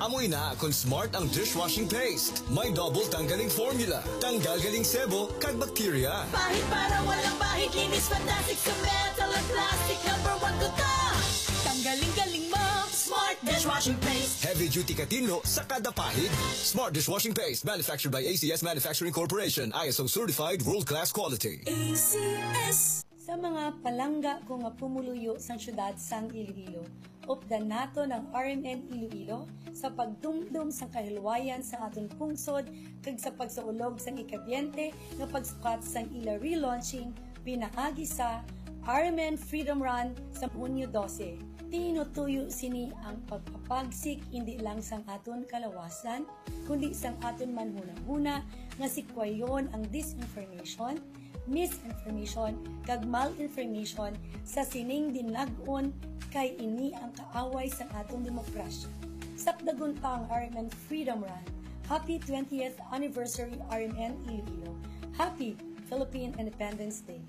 Amoy na kung smart ang dishwashing paste. May double tanggaling formula. Tanggal galing sebo, kag bacteria. Pahit para walang bahid, linis fantastic sa metal at plastic. Number 1 ko ta. Tanggaling-galing mo, smart dishwashing paste. Heavy duty katino sa kada pahid. Smart dishwashing paste, manufactured by ACS Manufacturing Corporation. ISO certified, world-class quality. ACS. Sa mga palangga ko nga pumuluyo sa syudad sang Iloilo, updan nato ng RMN Iloilo sa pagdumdum sa kahilwayan sa aton pungsod kag sa pagsaulog sang ikabyente nga pagsukat sang ila relaunching pinaagi sa RMN Freedom Run sa Hunyo 12. Tinutuyo sini ang pagpapagsik hindi lang sang aton kalawasan, kundi sang aton manhuna-huna nga sikwayon ang disinformation, misinformation, kag malinformation sa sining dinag-on kay ini ang kaaway sa atong demokrasya. Sakdagon pa ang RMN Freedom Run. Happy 20th Anniversary RMN Iloilo. Happy Philippine Independence Day.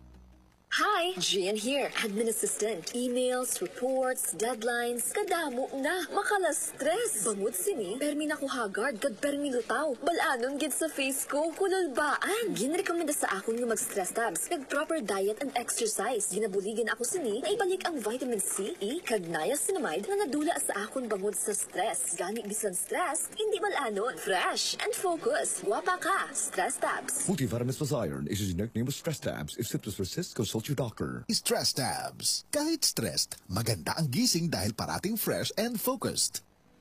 Hi, Gian here, admin assistant. Emails, reports, deadlines, kadamo na, makala-stress. Bangod sini, permi na ko hagard, kag permi lutaw. Balanon gid sa face ko, kululbaan. Ginrekomenda sa akon nga mag-stress tabs, kag proper diet and exercise. Ginabuligan ako sini, na ibalik ang vitamin C, E, kag niacinamide na nadula sa akon bangod sa stress. Gani bisan stress, hindi balanon. Fresh and focused. Guwapa ka, stress tabs. Multivitamins plus iron is a generic name of stress tabs. If symptoms persist, consult your doctor. Stress tabs. Kahit stressed, maganda ang gising dahil parating fresh and focused.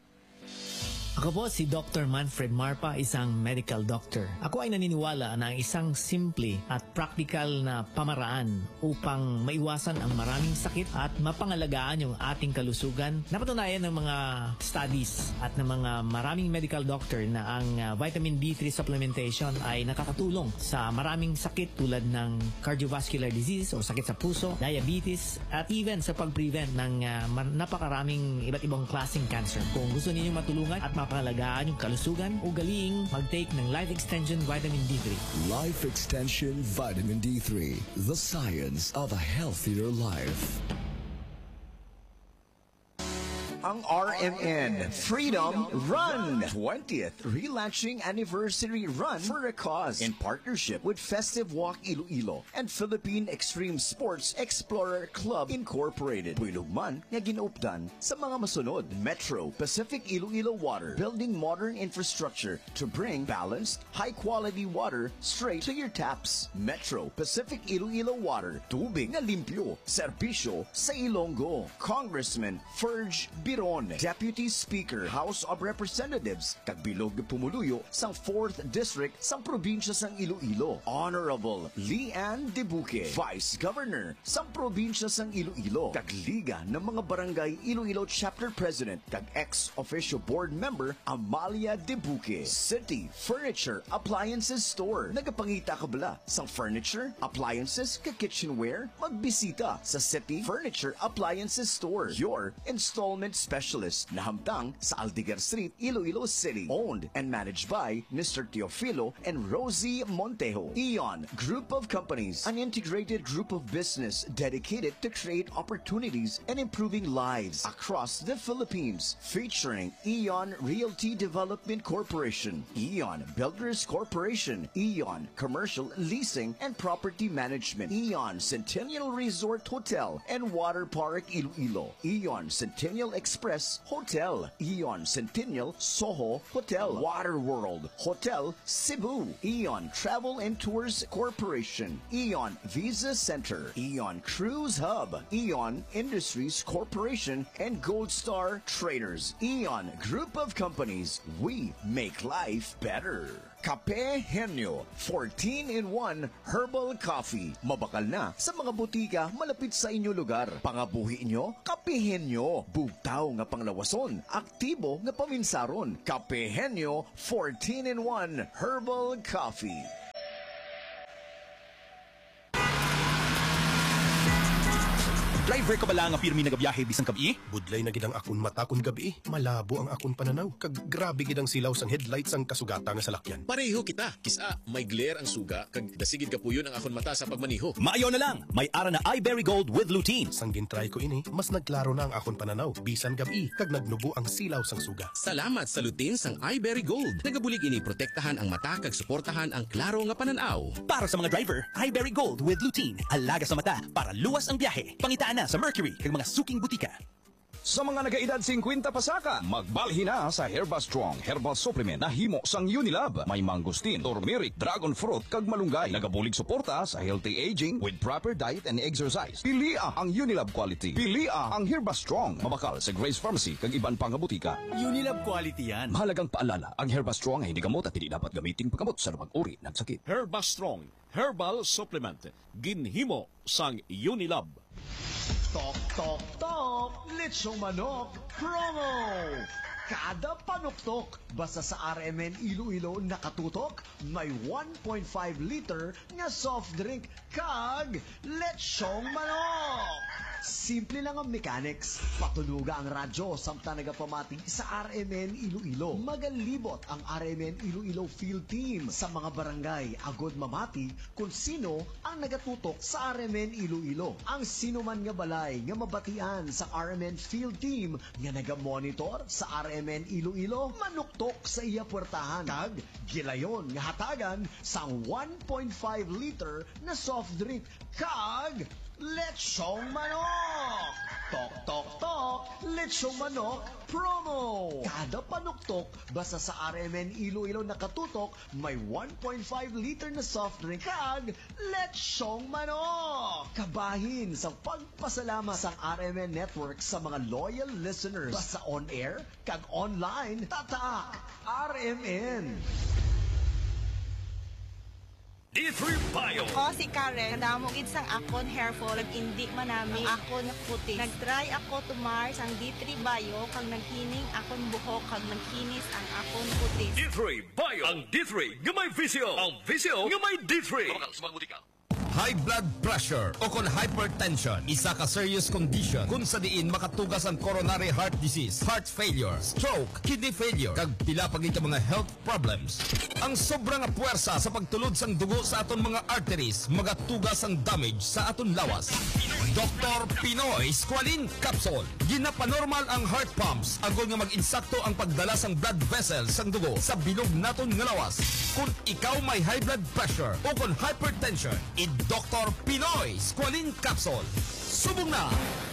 Ako po si Dr. Manfred Marpa, isang medical doctor. Ako ay naniniwala na ang isang simple at practical na pamaraan upang maiwasan ang maraming sakit at mapangalagaan yung ating kalusugan. Napatunayan ng mga studies at ng mga maraming medical doctor na ang vitamin D3 supplementation ay nakakatulong sa maraming sakit tulad ng cardiovascular disease o sakit sa puso, diabetes, at even sa pag-prevent ng napakaraming iba't ibang klaseng cancer. Kung gusto niyo matulungan at mapangalagaan yung kalusugan, ugaliing mag-take ng Life Extension Vitamin D3. Life Extension Vitamin D3. The science of a healthier life. Ang RMN Freedom Run 20th Relaunching Anniversary Run for a Cause in partnership with Festive Walk Iloilo and Philippine Extreme Sports Explorer Club Incorporated. Pulugman nga ginuupdan sa mga masunod: Metro Pacific Iloilo Water, building modern infrastructure to bring balanced, high-quality water straight to your taps. Metro Pacific Iloilo Water, tubig na limpyo, serbisyo sa Ilonggo. Congressman Ferge Biron, Deputy Speaker, House of Representatives, kagbilog pumuluyo sang 4th District sang probinsya sang Iloilo. Honorable Leanne Debuque, Vice Governor sang probinsya sang Iloilo, kagliga ng mga barangay Iloilo Chapter President, kag ex-officio board member Amalia Debuque. City Furniture Appliances Store, nagapangita ka bala sang furniture, appliances, kag kitchenware? Magbisita sa City Furniture Appliances Store, your installment specialist na hamtang sa Aldigar Street, Iloilo City. Owned and managed by Mr. Teofilo and Rosie Montejo. Eon Group of Companies, an integrated group of business dedicated to create opportunities and improving lives across the Philippines. Featuring Eon Realty Development Corporation, Eon Builders Corporation, Eon Commercial Leasing and Property Management, Eon Centennial Resort Hotel and Water Park Iloilo, Eon Centennial Express Hotel, Eon Centennial Soho Hotel, Water World Hotel Cebu, Eon Travel and Tours Corporation, Eon Visa Center, Eon Cruise Hub, Eon Industries Corporation, and Gold Star Traders. Eon Group of Companies, we make life better. Kape Henyo, 14-in-1 Herbal Coffee. Mabakal na sa mga butika malapit sa inyo lugar. Pangabuhi inyo, Kape Henyo. Bugtaw nga panglawason, aktibo nga paminsaron. Kape Henyo, 14-in-1 Herbal Coffee. Driver ka bala nga pirmi nagabiyahe bisang kabi? Budlay na gid ang akon mata kun gabi. Malabo ang akon pananaw. Kag grabe gid ang silaw sang headlights ang kasugata nga salakyan. Pareho kita. Kisa may glare ang suga kag dasigid kapuyon ang akon mata sa pagmaniho. Maayo na lang. May ara na iBerry Gold with lutein. Sang gintry ko ini, mas nagklaro na ang akon pananaw bisan gabi kag nagnubo ang silaw sang suga. Salamat sa lutein sang iBerry Gold. Nagabulig ini protektahan ang mata kag suportahan ang klaro nga pananaw. Para sa mga driver, iBerry Gold with lutein. Alaga sa mata para luwas ang biyahe. Pangitaan na sa Mercury kag mga suking butika. Sa mga nagaedad 50 pasaka, magbalhin na sa Herba Strong Herbal Supplement na himo sang Unilab. May mangustin, turmeric, dragon fruit, kag malunggay. Nagabulig suporta sa healthy aging with proper diet and exercise. Pilia ang Unilab quality. Pilia ang Herba Strong. Mabakal sa Grace Pharmacy kag iban pang butika. Unilab quality yan. Mahalagang paalala, ang Herba Strong ay hindi gamot at hindi dapat gamitin paggamot sa lumang uri ng sakit. Herba Strong Herbal Supplement. Ginhimo sang Unilab. Tok, tok, tok! Lechong manok promo! Kada panuktok, basta sa RMN Iloilo nakatutok, may 1.5 liter nga soft drink kag lechong manok! Simple lang ang mechanics. Patunuga ang radyo samtang nagapamati sa RMN Iloilo. Magalibot ang RMN Iloilo Field Team sa mga barangay agod mamati kung sino ang nagatutok sa RMN Iloilo. Ang sino man nga balay nga mabatian sa RMN Field Team nga nagamonitor sa RMN Iloilo, manuktok sa iya puwertahan. Kag gilayon nga hatagan sang 1.5 liter na soft drink kag lechong manok! Tok, tok, tok! Lechong manok promo! Kada panuktok, basta sa RMN Iloilo nakatutok, may 1.5 liter na soft drink kag lechong manok! Kabahin sa pagpasalamat sa RMN Network sa mga loyal listeners. Basta on air, kag online, tatak! RMN! D3 Bio. Ako si Karen. Kadamog isang akon hair fall. Nag-indi manami ako na puti. Nag-try ako tumar sang D3 Bio kag naghining akon buhok kag nagkinis ang akon puti. D3 Bio. Ang D3 nga may visyo. Ang visyo nga may D3. High blood pressure o kon hypertension, isa ka serious condition kung sa diin makatugas ang coronary heart disease, heart failure, stroke, kidney failure, kag pila pag mga health problems. Ang sobrang puwersa sa pagtulod sang dugo sa aton mga arteries, magatugas ang damage sa aton lawas. Dr. Pinoy Squalene Capsule. Ginapanormal ang heart pumps agol nga mag-insakto ang pagdala sang blood vessels sang dugo sa bilog naton nga lawas. Kung ikaw may high blood pressure o kon hypertension, Dr. Pinoy Squalene Capsule. Subong na!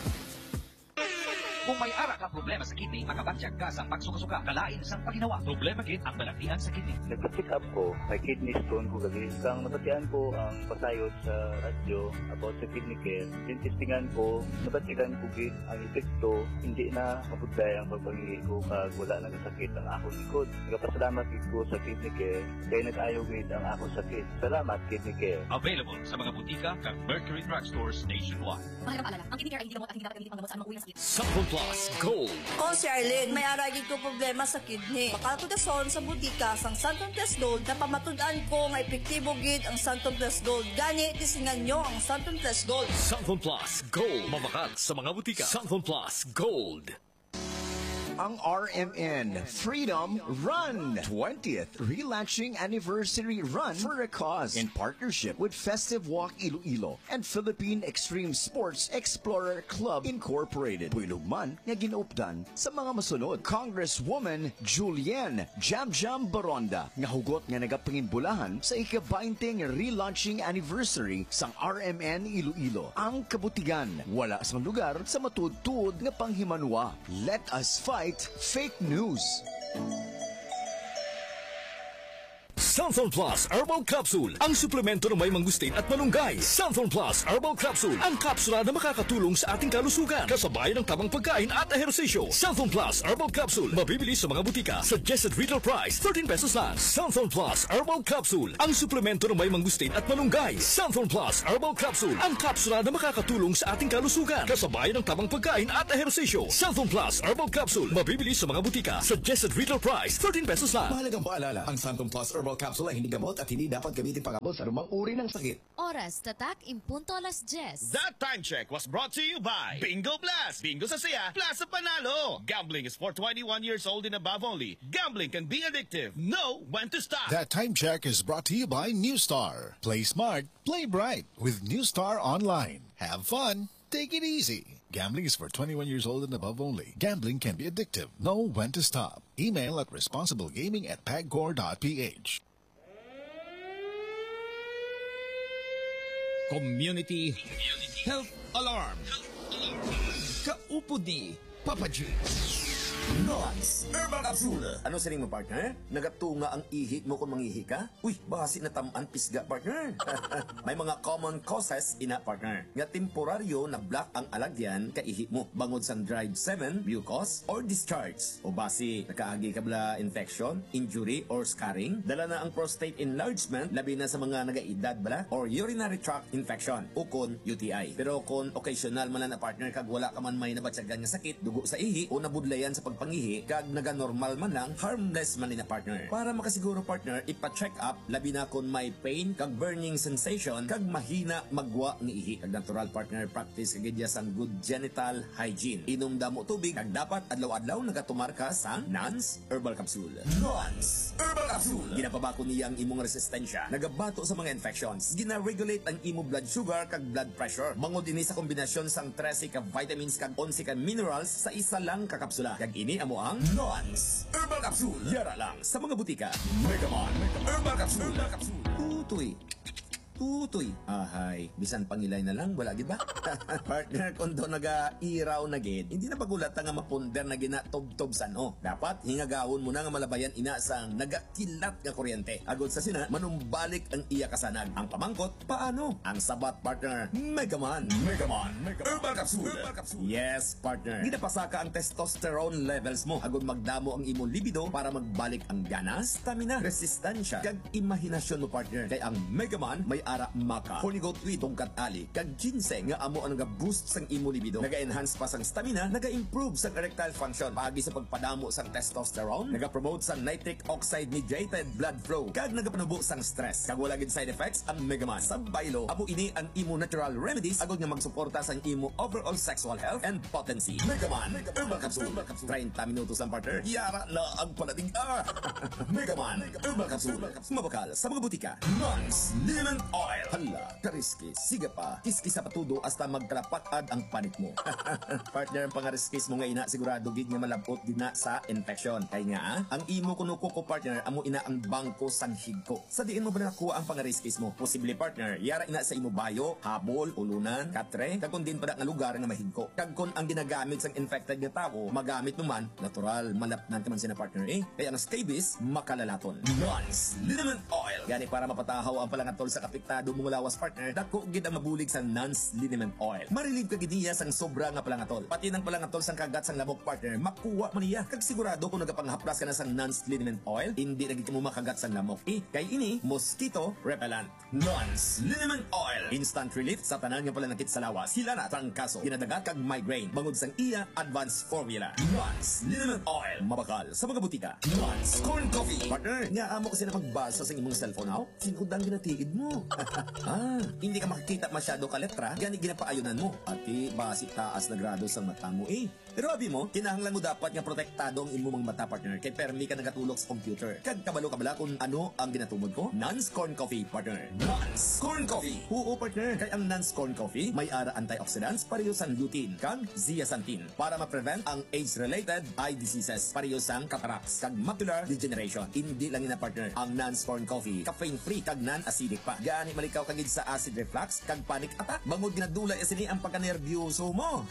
Kung may ara ka problema sa kidney, makabatsyag ka sa pagsuka-suka, kalain sa paginawa. Problema gid ang balaktihan sa kidney. Nagpa-check up ko, may kidney stone ko gabi. Kang nabatian ko ang pasayot sa radyo about sa kidney care. Tintistingan ko, nabatikan ko gid ang epekto, hindi na mabudlay ang pagpangingi ko kag wala na kasakit ang akong likod. Nagpasalamat gid ko sa kidney care, kaya nag-ayaw gid ang akong sakit. Salamat kidney care. Available sa mga butika kag Mercury Drugstores nationwide. Mahirap paalala, ang kidney care ay hindi gamot at hindi dapat gamitin panggamot sa anumang uri ng sakit. Santon Plus Gold. Ako si Arlene, may aragin ko problema sa kidney. Makatudason sa butika sang Santon Plus Gold na pamatudan ko nga epektibo gid ang Santon Plus Gold. Gani, tisingan nyo ang Santon Plus Gold. Santon Plus Gold. Mabakal sa mga butika. Santon Plus Gold. Ang RMN Freedom Run 20th Relaunching Anniversary Run for a Cause in partnership with Festive Walk Iloilo and Philippine Extreme Sports Explorer Club Incorporated. Puilugman nga ginupdan sa mga masunod Congresswoman Julienne Jamjam Baronda nga hugot nga nagapanginbulahan sa ika-20 relaunching anniversary sang RMN Iloilo. Ang kabutigan wala sa lugar sa matud-tuod nga panghimanwa. Let us fight fake news. Santon Plus Herbal Capsule, ang suplemento ng may mangustin at malunggay. Santon Plus Herbal Capsule, ang kapsula na makakatulong sa ating kalusugan kasabay ng tamang pagkain at ehersisyo. Santon Plus Herbal Capsule, mabibili sa mga butika. Suggested retail price, 13 pesos lang. Santon Plus Herbal Capsule, ang suplemento ng may mangustin at malunggay. Santon Plus Herbal Capsule, ang kapsula na makakatulong sa ating kalusugan kasabay ng tamang pagkain at ehersisyo. Santon Plus Herbal Capsule, mabibili sa mga butika. Suggested retail price, 13 pesos lang. Mahalagang paalala, ang Santon Plus Herbal Capsule capsule ay hindi gamot at hindi dapat gamitin pangabot sa anumang uri ng sakit. Oras, tatak, impunto alas 10. That time check was brought to you by Bingo Blast. Bingo sa saya, Plus sa panalo. Gambling is for 21 years old and above only. Gambling can be addictive. Know when to stop. That time check is brought to you by New Star. Play smart, play bright with New Star Online. Have fun, take it easy. Gambling is for 21 years old and above only. Gambling can be addictive. Know when to stop. Email at responsiblegaming@pagcor.ph. Community Health Alarm. Kaupo di Papa G. Nons Herbal Capsule. Ano sa mo, partner? Nagatunga ang ihi mo kung mangihi ka? Uy, basi na tamaan pisga, partner. May mga common causes ina, partner. Nga temporaryo na block ang alagyan ka ihi mo. Bangod sa dried semen, mucus, or discharge. O basi, nakaagi ka bala infection, injury, or scarring. Dala na ang prostate enlargement, labi na sa mga nagaedad bala, or urinary tract infection, o kon UTI. Pero kung occasional man na partner, kag wala ka man may nabatsagan nga sakit, dugo sa ihi, o nabudlayan sa pagpangihi, kag naga-normal man lang, harmless man na partner. Para makasiguro, partner, ipa-check up, labi na kung may pain, kag burning sensation, kag mahina magwa ng ihi. Kag natural, partner, practice kagidya sang good genital hygiene. Inom damo tubig, kag dapat adlaw-adlaw nagatumar ka sa Nons Herbal Capsule. Nons Herbal Capsule. Ginapabako niya ang imong resistensya, nagabato sa mga infections, gina-regulate ang imong blood sugar kag blood pressure. Mangod ini sa kombinasyon sang 13 ka vitamins kag 11 ka minerals sa isa lang ka kapsula. Kag ini amo ang Nons Herbal Capsule. Yara lang sa mga butika. Megaman Herbal Capsule. Tutoy. Ahay, bisan pangilay na lang, wala gid ba? Partner, kung doon naga-iraw na gid, hindi na pagulat nga mapunder na gina tob-tobsan o. Dapat hingagawon mo na nga malabayan ina sang nagakilat nga kuryente. Agod sa sina, manumbalik ang iya kasanag. Ang pamangkot, paano? Ang sabat, partner, Megaman Herbal Capsule. Yes, partner. Ginapasaka ang testosterone levels mo. Agod magdamo ang imong libido para magbalik ang gana, stamina, resistensya, kag imahinasyon mo, partner. Kay ang Megaman may ara maka, honigot wi tongkat ali, kag ginseng nga amo ang naga-boost sang imo libido. Naga-enhance pa sang stamina, naga-improve sang erectile function, paagi sa pagpadamo sang testosterone, naga-promote sang nitric oxide mediated blood flow, kag nagapanubo sang stress. Kag wala gid side effects ang Megaman. Sa baylo, amo ini ang imo natural remedies agod nga magsuporta sang imo overall sexual health and potency. Megaman Herbal Capsule. 30 minutos lang, partner. Yara na ang palating Megaman Herbal Capsule. Mabakal sa mga butika. Nons Liniment Oil. Hala, kariskis. Siga pa, kiskis sa patudo hasta magkalapatad ang panit mo. Partner, ang pangariskis mo nga ina, sigurado gid nga malabot din na sa infection. Kaya nga, ang imo kuno ko partner, amo ina ang bangko sang higko. Sa diin mo ba nakuha ang pangariskis mo? Posible, partner, yara ina sa imo bayo, habol, ulunan, katre, kag kun din pada nga lugar nga mahigko. Kag kun ang ginagamit sang infected nga tao, magamit mo man, natural, malapnan ka man sina, partner eh. Kaya ang scabies, makalalaton. Nons Liniment Oil. Gani para mapatahaw ang palangatol sa apektado mong lawas, partner, dako gid ang mabulig sa Nons Liniment Oil. Marilig ka gid niya sang sobra nga palangatol. Pati ng palangatol sang kagat sang lamok, partner, makuha man niya. Kag sigurado kung nagapanghaplas ka na sang Nons Liniment Oil, hindi na gid mo makagat sang lamok. Kay ini mosquito repellent. Nons Liniment Oil. Instant relief sa tanan nga palanakit sa lawas. Sila na trangkaso, kinadagat kag migraine. Bangod sang iya advanced formula. Nons Liniment Oil. Mabakal sa mga butika. Nons Corn Coffee. Partner, nga amo kasi na pagbasa sa imong cellphone now, sinudang ginatiid mo. Hindi ka makikita masyado ka letra, gani ginapaayunan mo. Ati, basi taas na grado sa mata mo eh. Pero abi mo, kinahanglan mo dapat nga protektado ang imong mata, partner, kay permi ka nagatulog sa computer. Kag kabalo ka bala kung ano ang ginatumod ko? Nons Corn Coffee, partner. Nons Corn Coffee. Oo, partner, kay ang Nons Corn Coffee may ara antioxidants pareho sang lutein kag zeaxanthin para ma-prevent ang age-related eye diseases pareho sang cataracts kag macular degeneration. Hindi lang ina, partner, ang Nons Corn Coffee, caffeine-free kag non-acidic pa. Gani malikaw kagid sa acid reflux kag panic attack. Bangod ginadula isini ang pagkanerbiyoso mo.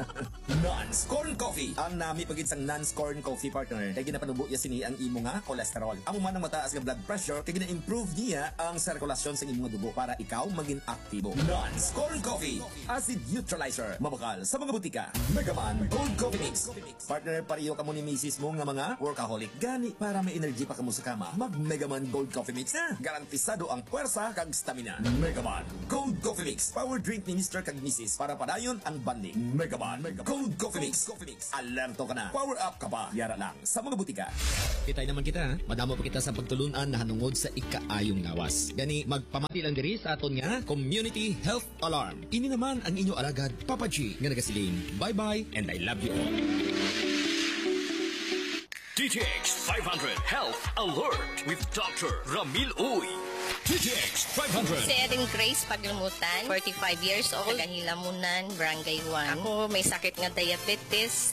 Nons Corn Coffee. Ang nami pagid sang Nons Corn Coffee, partner, kay ginapanubo isini ang imo nga cholesterol. Amo man ang mataas nga blood pressure kay gina-improve niya ang sirkulasyon sa imong dugo para ikaw maging aktibo. Nons Corn Coffee. Acid neutralizer. Mabakal sa mga butika. Megaman Gold Coffee Mix. Partner, pareho ka mo ni misis mo nga mga workaholic. Gani para may energy pa kamo sa kama, mag Megaman Gold Coffee Mix na. Garantisado ang puwersa kag stamina. Megaman Gold Coffee Mix. Power drink ni Mr. kag Mrs. para padayon ang banding. Megaman Gold Coffee Mix. Mix Coffee Mix. Alerto ka na. Power up ka pa. Yara lang sa mga butika. Kitay naman kita, ha? Madamo pa kita sa pagtulunan na hanungod sa ikaayong ngawas. Gani, magpamati lang diri sa aton nga Community Health Alarm. Ini naman ang inyo alagad, Papa G, nga nagasiling. Bye-bye and I love you all. DTX 500 Health Alert with Dr. Ramil Uy. DTX 500. Si Erin Grace Paglumutan, 45 years old, Taga-Hilamunan, Barangay 1. Ako may sakit nga diabetes,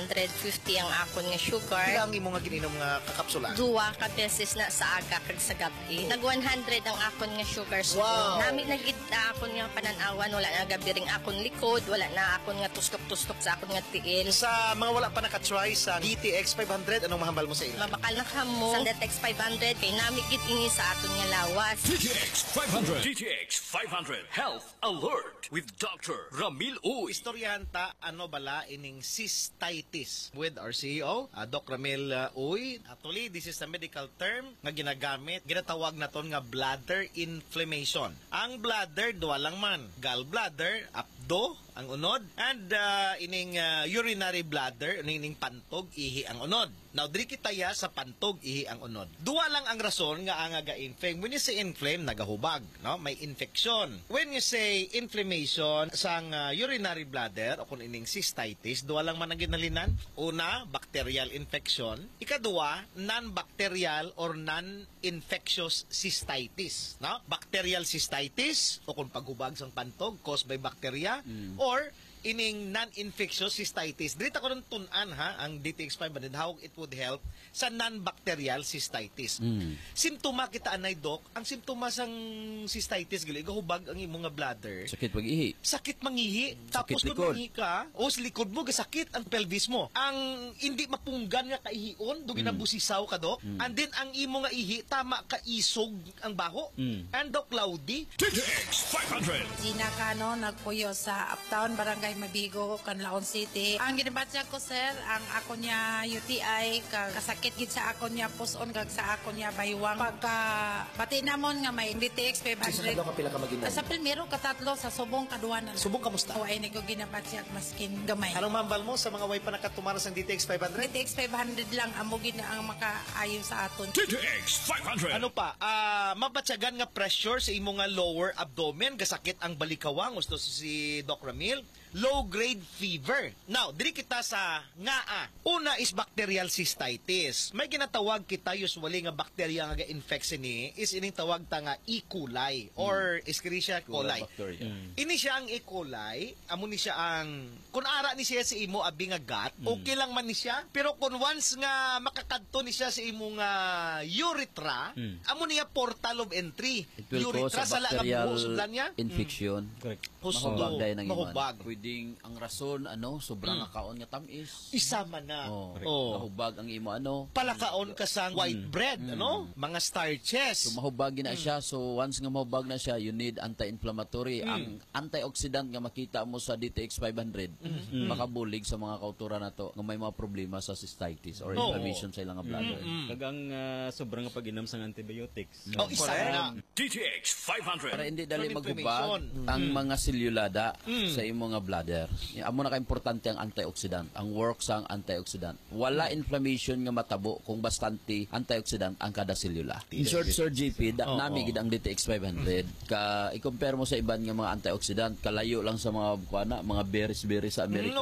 250 ang akon nga sugar. Ilang imo nga gininom nga kakapsula? 2 ka beses na sa aga kag sa gabi. Nag 100 ang akon nga sugar spoon. Wow. Nami nagid na akon nga pananawan, wala na gabiring akon likod, wala na akon nga tuskok-tuskok sa akon nga tiil. Sa mga wala pa nakatry sa DTX 500, anong mahambal mo sa ila? Mabakal na kamo sa DTX 500 kay nami gid ini sa aton nga lawas. DTX 500. DTX 500 Health Alert with Dr. Ramil Uy. Istoryahan ta ano bala ining cystitis with our CEO, Doc Ramil Uy. Actually, this is a medical term nga ginagamit, ginatawag naton nga bladder inflammation. Ang bladder duwa lang man, gallbladder, apdo ang unod, and ining urinary bladder, ining pantog, ihi ang unod. Now, diri kitaya sa pantog, ihi ang unod. Duwa lang ang rason nga ang ga-inflame. When you say inflame, nagahubag, no? May infection. When you say inflammation sang urinary bladder o kung ining cystitis, duwa lang man ang ginalinan. Una, bacterial infection. Ikaduwa, non-bacterial or non-infectious cystitis, no? Bacterial cystitis o kung paghubag sang pantog caused by bacteria or ining non-infectious cystitis. Dito ko rin tunan ang DTX 500 how it would help sa non-bacterial cystitis. Simptoma kita anay, Doc. Ang simptoma sang cystitis gali gahubag ang imong nga bladder. Sakit pag-ihi. Sakit mangihi. Tapos Sakit kung mangihi ka, o sa likod mo gasakit ang pelvis mo. Ang hindi mapunggan nga kaihion, dugi na busisaw ka, Doc. And then ang imo nga ihi tama ka isog ang baho. And Doc cloudy. DTX 500. Gina Cano, nagpuyo sa Uptown, Barangay Mabigo, Canlaon City. Ang ginabatya ko, sir, ang ako niya UTI, kasakit gid sa ako niya puson, kag sa ako niya baywang. Pagka pati namon nga may DTX 500. Sa kapila ka mag-inom? Sa Pilmero, katatlo, sa Subong, Kaduanan. Subong, kamusta? Ay, ko ginabatya maskin gamay. Anong mambal mo sa mga way pa nakatumaras ng DTX 500? DTX 500 lang, amugin na ang makaayo sa aton. DTX 500. Ano pa? Mabatyagan nga pressure sa imong nga lower abdomen, gasakit ang balikawang, gusto si Doc Ramil. Low-grade fever. Now, diri kita sa ngaa. Una is bacterial cystitis. May ginatawag kita usually nga bacteria nga ga-infect ni is ining tawag ta nga E. coli or Escherichia coli. Ini siya ang E. coli, amo ni siya ang kun ara ni siya sa imo abi nga gut, okay lang man ni siya. Pero kun once nga makakadto ni siya sa imo nga urethra, amo niya portal of entry. It will Urethra cause sa a bacterial niya. infection. Mahubag dahil ng iman. Mahubag. Pwedeng ang rason, sobrang kaon nga tamis. Isama na. Mahubag ang imo, palakaon ka sang white bread, mga starches. So, mahubag na siya. So, once nga mahubag na siya, you need anti-inflammatory. Ang antioxidant nga makita mo sa DTX 500, makabulig sa mga kauturan na to nga may mga problema sa cystitis or inflammation sa ilang bladder. Kagang sobrang pag-inom sang antibiotics. Isa na. DTX 500. Para hindi dali maghubag ang mga selulada sa imo nga bladder. Amo na ka-importante ang antioxidant, ang work sa antioxidant. Wala inflammation nga matabo kung bastante antioxidant ang kada selula. In short, Sir JP, nami gid ang DTX 500. I-compare mo sa iban nga mga antioxidant, kalayo lang sa mga berries sa Amerika.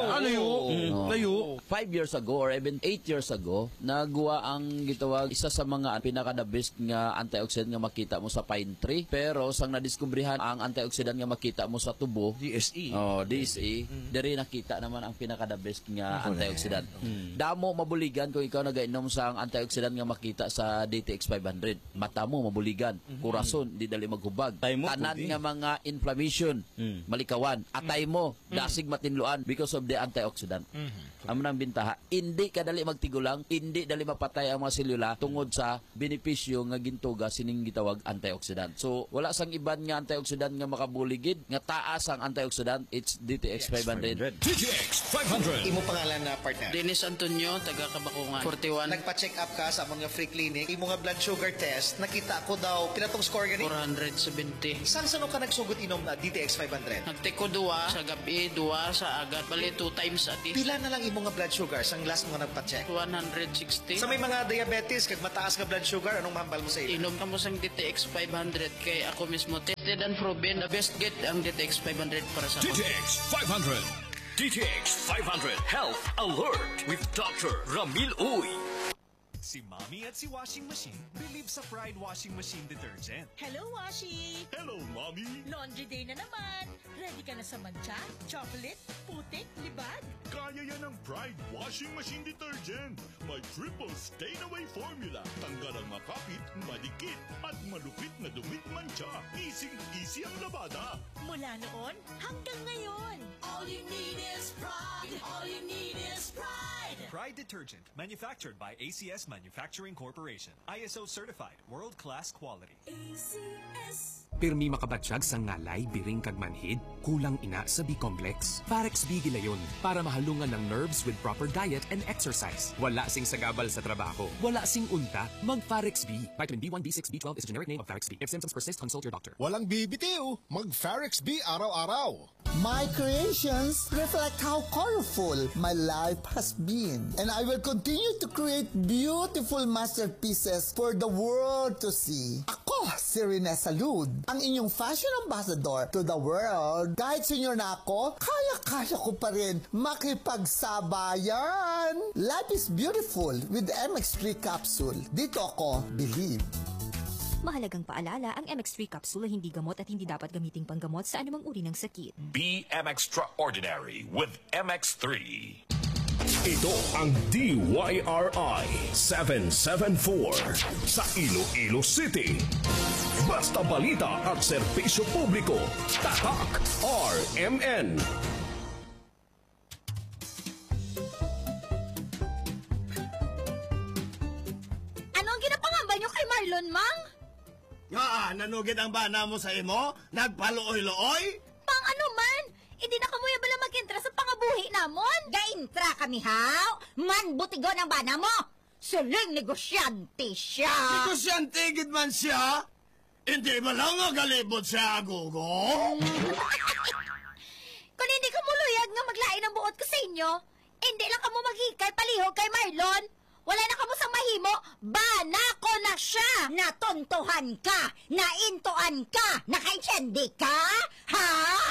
Layo. 5 years ago or even 8 years ago, nagawa ang gitawag isa sa mga pinaka-the best nga antioxidant nga makita mo sa pine tree. Pero sang nadiskubrihan ang antioxidant nga makita mo sa tubo, DSE, diri nakita naman ang pinaka-the best nga antioxidant. Damo mabuligan kung ikaw nagainom sa antioxidant nga makita sa DTX 500. Mata mo mabuligan, kurason di dali maghubag. Tanan nga mga inflammation, malikawan, atay mo dasig matinluan because of the antioxidant. Amo nang bintaha, hindi ka dali magtigulang, hindi dali mapatay ang mga selula tungod sa benepisyo nga gintuga sining gitawag antioxidant. So wala sang iban nga antioxidant nga makabuligid, nga taas ang antioxidant, it's DTX DTX 500. DTX 500. Imo pangalan na partner? Dennis Antonio, taga Kabakungan. 41. Nagpa-check up ka sa among nga free clinic. Imo nga blood sugar test, nakita ko daw pinatong score gani 470. Saan ka nagsugod inom na DTX 500? Nagtiko 2 sa gabi, 2 sa agat. Bali 2 times a day. Pila na lang imo nga blood sugar sang last mo nga nagpa-check? 160. Sa may mga diabetes kag mataas nga blood sugar, anong mahambal mo sa iyo? Inom ka mo sang DTX 500 kay ako mismo tested and proven the best get ang DTX 500 para sa ako. DTX 500. DTX 500 Health Alert with Dr. Ramil Uy. Si Mommy at si Washing Machine believe sa Pride Washing Machine Detergent. Hello, Washi! Hello, Mommy! Laundry day na naman. Ready ka na sa mancha, chocolate, putik, libag? Kaya yan ang Pride Washing Machine Detergent. May triple stain-away formula. Tanggal ang makapit, madikit, at malupit na dumit mancha. Easy ang labada. Mula noon hanggang ngayon. All you need is pride. All you need is pride. Pride Detergent, manufactured by ACS Manufacturing Corporation. ISO certified, world-class quality. ACS. Pirmi makabatsyag sa ngalay, biring kag manhid, kulang ina sa B-complex. Parex B gilayon para mahalungan ng nerves with proper diet and exercise. Wala sing sagabal sa trabaho. Wala sing unta, mag-Parex B. Vitamin B1, B6, B12 is a generic name of Parex B. If symptoms persist, consult your doctor. Walang bibitiw, mag-Farex B araw-araw. My creations reflect how colorful my life has been. And I will continue to create beautiful masterpieces for the world to see. Ako, si Rene Salud, ang inyong fashion ambassador to the world. Kahit senior na ako, kaya-kaya ko pa rin makipagsabayan. Life is beautiful with MX3 capsule. Dito ako, believe. Mahalagang paalala, ang MX3 capsule ay hindi gamot at hindi dapat gamiting panggamot sa anumang uri ng sakit. Be Extraordinary with MX3. Ito ang DYRI 774 sa Iloilo City. Basta balita at serbisyo publiko. Tatak RMN. Anong ginapangamba nyo kay Marlon, Mang? Nanugid ang bana mo sa imo? Nagpaluoy-looy? Pang ano man? Hindi na kamuya bala mag-intra sa pangabuhi namon? Ga-intra kami, haw? Man, butigon ang bana mo! Suling negosyante siya! Negosyante gid man siya? Hindi ba lang nga galibot siya, Gugo? Kung hindi ka muluyag nga maglain ang buot ko sa inyo, hindi lang ka mo maghikay palihog kay Marlon. Wala na ka mo sa mahimo, bana ko na siya! Natontohan ka! Naintoan ka! Nakaintindi ka? Ha?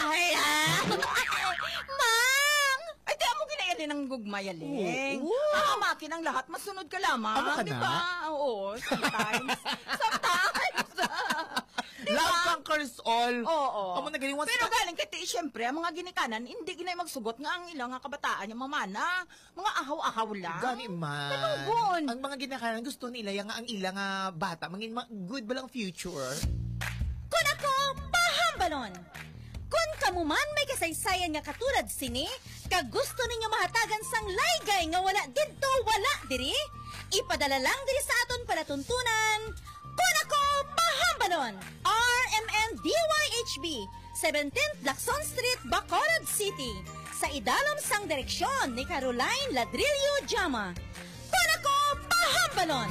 Mang! Ay, di mo ginayanin ng gugmayaling. Makin ang lahat, masunod ka lamang. Ano ka na? Diba? Oo, sometimes. Sometimes. Love conquers all. Oo. Amo na galing Pero galing kay Ti, siyempre, ang mga ginikanan, hindi ginay magsugot nga ang ilang nga kabataan yung mamana. Mga ahaw-ahaw lang. Gani man. Tanugon. Ang mga ginakanan gusto nila yung ang ilang bata. Mangin good ba lang future? Kung ako, pahambalon! Kung kamuman may kasaysayan nga katulad sini, kag gusto ninyo mahatagan sang laygay nga wala dito, wala diri, ipadala lang diri sa aton palatuntunan. Kung ako, pahambalon! RMN DYHB, 17th Lacson Street, Bacolod City. Sa idalom sang direksyon ni Caroline Ladrillo Jama. Kung ako, pahambalon!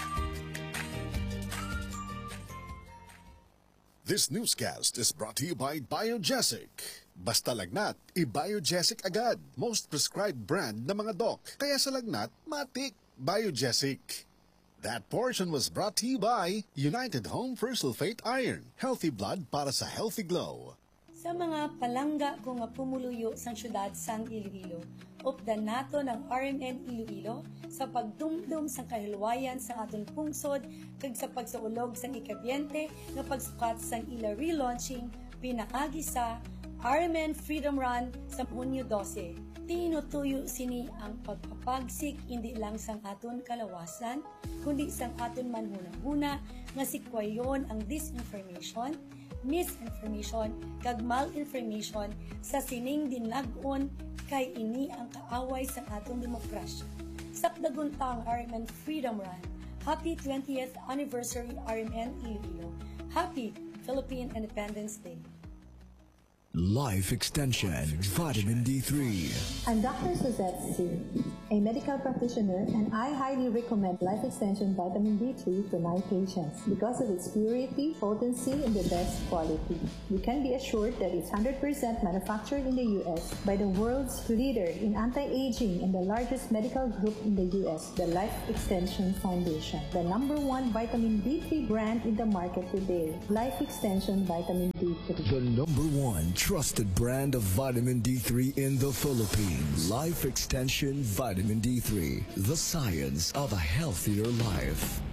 This newscast is brought to you by Biogesic. Basta lagnat, i-Biogesic agad. Most prescribed brand na mga doc. Kaya sa lagnat, matik. Biogesic. That portion was brought to you by United Home for Sulfate Iron. Healthy blood para sa healthy glow. Sa mga palangga ko nga pumuluyo sa syudad sang Iloilo, updan nato ng RMN Iloilo sa pagdumdum sa kahilwayan sa aton pungsod kag sa pagsaulog sang ikabyente nga pagsukat sang ila relaunching pinaagi sa RMN Freedom Run sa Hunyo 12. Tinutuyo sini ang pagpapagsik hindi lang sang aton kalawasan, kundi sang aton manhuna-huna nga sikwayon ang disinformation, misinformation, kag malinformation sa sining dinag-on kay ini ang kaaway sa atong demokrasya. Sakdagon ta ang RMN Freedom Run. Happy 20th Anniversary RMN Iloilo. Happy Philippine Independence Day. Life Extension Vitamin D3. I'm Dr. Suzette C., a medical practitioner, and I highly recommend Life Extension Vitamin D3 to my patients because of its purity, potency, and the best quality. You can be assured that it's 100% manufactured in the U.S. by the world's leader in anti-aging and the largest medical group in the U.S., the Life Extension Foundation, the #1 vitamin D3 brand in the market today. Life Extension Vitamin D3. The #1 trusted brand of vitamin D3 in the Philippines. Life Extension Vitamin D3. The science of a healthier life.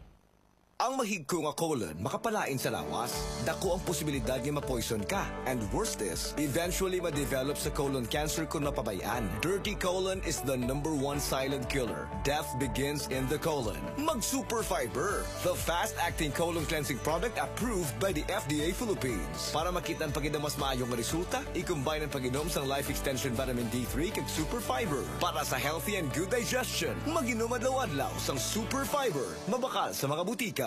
Ang mahigko nga colon makapalain sa lawas. Dako ang posibilidad nga ma-poison ka. And worst is, eventually ma-develop sa colon cancer kung mapabayaan. Dirty colon is the #1 silent killer. Death begins in the colon. Mag-Super Fiber, the fast-acting colon cleansing product approved by the FDA Philippines. Para makita ang pag-inom mas maayong resulta, i-combine ang pag-inom sa Life Extension Vitamin D3 kag Super Fiber. Para sa healthy and good digestion, mag-inom adlaw-adlaw sang Super Fiber. Mabakal sa mga butika.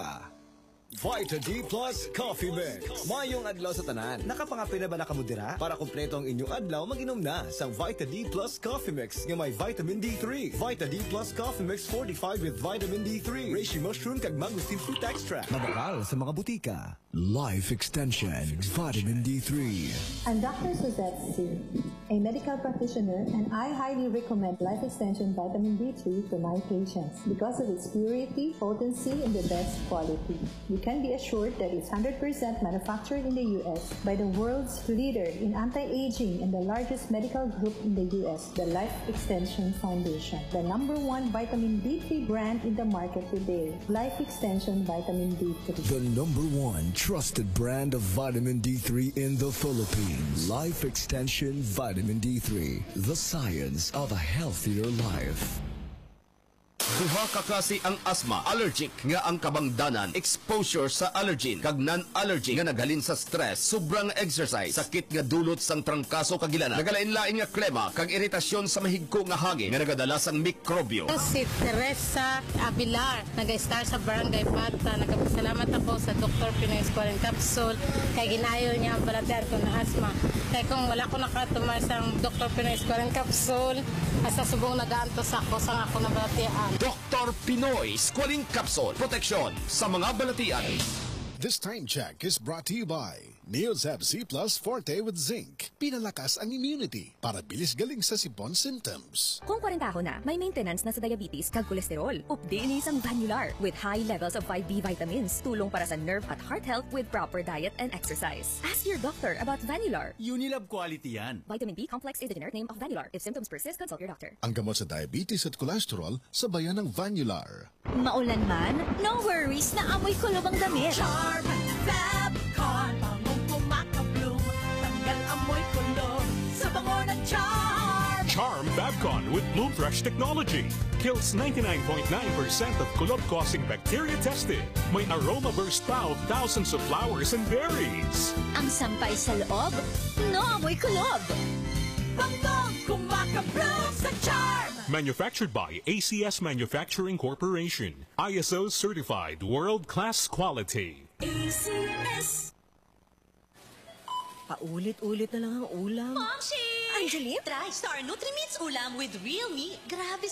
Vita D Plus Coffee Mix. Mayong adlaw sa tanan. Nakapangapi na ba nakamudira? Para kumpleto ang inyong adlaw, mag-inom na sa Vita D Plus Coffee Mix nga may vitamin D3. Vita D Plus Coffee Mix 45 with vitamin D3. Reishi mushroom kag mangosteen fruit extract. Mabakal sa mga butika. Life Extension Vitamin D3. I'm Dr. Suzette C., a medical practitioner, and I highly recommend Life Extension Vitamin D3 to my patients because of its purity, potency, and the best quality. You can be assured that it's 100% manufactured in the U.S. by the world's leader in anti-aging and the largest medical group in the U.S., the Life Extension Foundation, the #1 vitamin D3 brand in the market today. Life Extension Vitamin D3. The #1 trusted brand of vitamin D3 in the Philippines. Life Extension Vitamin D3. The science of a healthier life. Duha ka klase ang asthma, allergic nga ang kabangdanan, exposure sa allergen, kag non-allergic nga naghalin sa stress, sobrang exercise, sakit nga dulot sang trangkaso kagilana, nagalain-lain nga klema, kag iritasyon sa mahigko nga hangin nga nagadala sang mikrobyo. Si Teresa Abilar, nag-star sa Barangay Bata. Nagpasalamat ako sa Dr. Pinoy Squalene Capsule kay ginayo niya ang balatian ko na asthma. Kaya kung wala ko nakatumar sa Dr. Pinoy Squalene Capsule, asa subong nagaantos ako sa ako na balatian. Dr. Pinoy Squalene Capsule. Proteksyon sa mga balatian. This time check is brought to you by Neozab C Plus Forte with Zinc. Pinalakas ang immunity para bilis galing sa sipon symptoms. Kung 40 ako na, may maintenance na sa diabetes kag kolesterol. Updi ni isang Vanular with high levels of 5B vitamins. Tulong para sa nerve at heart health with proper diet and exercise. Ask your doctor about Vanular. Unilab quality yan. Vitamin B complex is the generic name of Vanular. If symptoms persist, consult your doctor. Ang gamot sa diabetes at cholesterol, sabayan ng Vanular. Maulan man, no worries na amoy kulob ang damit. Charm Fabcon, bangong kumakabloom, tanggal amoy kulob sa bango ng Charm. Charm Fabcon with Bloom Fresh technology. Kills 99.9% of kulob-causing bacteria tested. May aroma burst pa of thousands of flowers and berries. Ang sampay sa loob, no amoy kulob. Bangong kumakabloom sa Charm. Manufactured by ACS Manufacturing Corporation. ISO certified world-class quality. ACS. Paulit-ulit na lang ang ulam. Momshi! Angeline? Try Star Nutri-Meats ulam with real meat. Grabe